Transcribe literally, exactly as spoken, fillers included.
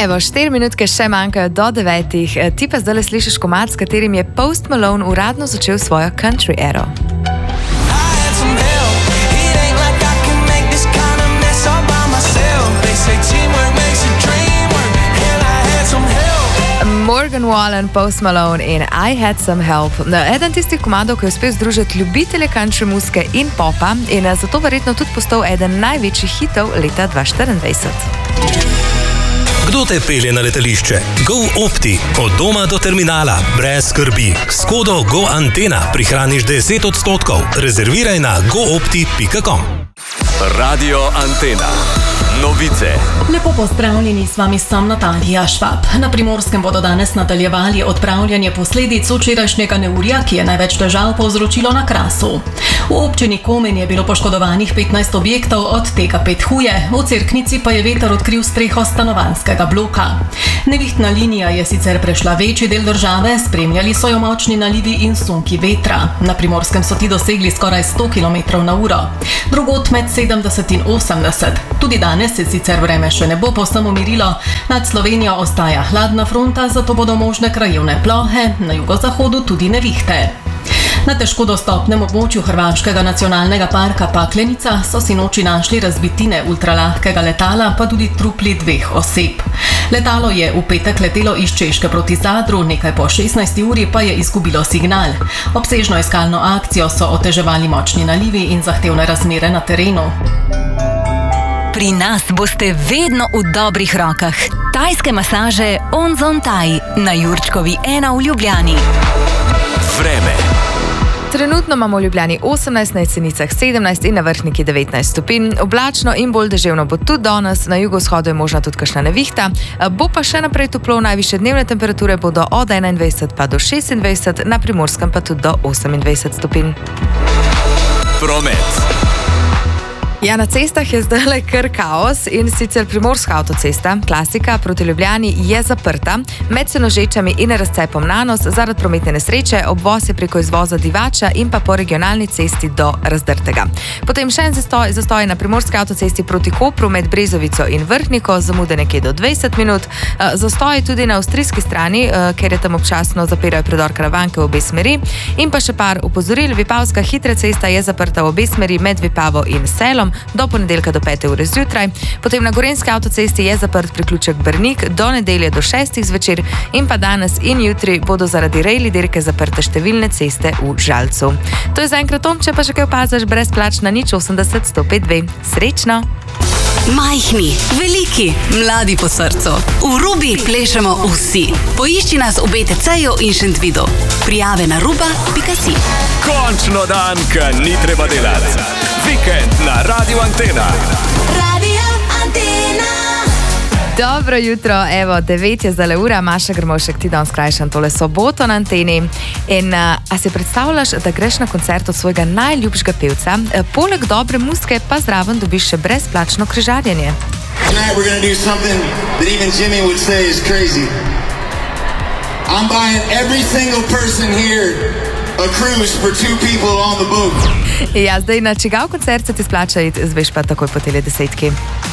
Evo, štiri minutke še manjkajo do devetih. Ti pa zdaj slišiš komad, s katerim je Post Malone uradno začel svojo country ero. Morgan Wallen, Post Malone in I Had Some Help. Eden tistih komadov, ki je uspel združiti ljubitelje country muzike in popa in zato verjetno tudi postal eden največjih hitov leta dva tisoč štiriindvajset. Kdo te pelje na letališče? Go Opti. Od doma do terminala. Brez skrbi. S kodo Go Antena prihraniš deset odstotkov. Rezerviraj na go opti pika com. Radio Antena. Novice. Lepo pozdravljeni, s vami sem Natalija Švab. Na Primorskem bodo danes nadaljevali odpravljanje posledic včerajšnjega neurja, ki je največ težav povzročilo na Krasu. V občini Komen je bilo poškodovanih petnajst objektov, od tega pet huje. V Cerknici pa je veter odkril streho stanovanjskega bloka. Nevihtna linija je sicer prešla večji del države, spremljali so jo močni nalivi in sunki vetra. Na Primorskem so ti dosegli skoraj sto kilometrov na uro. Drugod med sedemdeset in osemdeset. Tudi danes se sicer vreme še ne bo povsem umirilo. Nad Slovenijo ostaja hladna fronta, zato bodo možne krajevne plohe, na jugozahodu tudi nevihte. Na težko dostopnem območju Hrvaškega nacionalnega parka Paklenica so si noči našli razbitine ultralahkega letala, pa tudi trupli dveh oseb. Letalo je v petek letelo iz Češke proti Zadru, nekaj po šestnajsti uri pa je izgubilo signal. Obsežno iskalno akcijo so oteževali močni nalivi in zahtevne razmere na terenu. Pri nas boste vedno v dobrih rokah. Tajske masaže Onzon Thai na Jurčkovi ena v Ljubljani. Vreme. Trenutno imamo v Ljubljani osemnajst, na Jesenicah sedemnajst in na Vrhniki devetnajst stopinj. Oblačno in bolj deževno bo tudi danes, na jugovzhodu je možna tudi kakšna nevihta. Bo pa še naprej toplo, najvišje dnevne temperature bodo od enaindvajset pa do šestindvajset, na Primorskem pa tudi do osemindvajset stopinj. Promet. Ja, na cestah je zdaj kar kaos in sicer Primorska avtocesta, klasika proti Ljubljani, je zaprta med Senožečami in razcepom Nanos zaradi prometne nesreče. Obvoz je preko izvoza Divača in pa po regionalni cesti do Razdrtega. Potem še en zastoj, zastoj na Primorski avtocesti proti Kopru med Brezovico in Vrhniko, zamude nekje do dvajset minut. Zastoj tudi na avstrijski strani, ker je tam občasno zapirajo predor Karavanke v obe smeri. In pa še par opozoril, Vipavska hitra cesta je zaprta v obe smeri med Vipavo in Selom do ponedeljka do pete ure zjutraj. Potem na Gorenjski avtocesti je zaprt priključek Brnik do nedelje do šestih zvečer in pa danes in jutri bodo zaradi rejli dirke zaprte številne ceste v Žalcu. To je zaenkrat to, če pa še kaj opaziš, brezplačna nič osemdeset sto pet dve. Srečno! Majhni, veliki, mladi po srcu. V Rubi plešemo vsi. Poišči nas v B T C-ju in Šentvidu. Prijave na ruba pika si. Končno dan, ka ni treba delati. Vikend na Radio Antena. Radio Antena. Dobro jutro, evo, devet je zdaj ura, Maša Grmovšek, ti danes skrajšam tole soboto na Anteni. In uh, a si predstavljaš, da greš na koncert od svojega najljubšega pevca, uh, poleg dobre muzike pa zraven dobiš še brezplačno križarjenje. Tonight we're going to do something that even Jimmy would say is crazy. I'm buying every single person here a cruise for two people on the boat. Ja, zdaj na čigav koncert se ti splača iti, zveš pa takoj po tele desetki.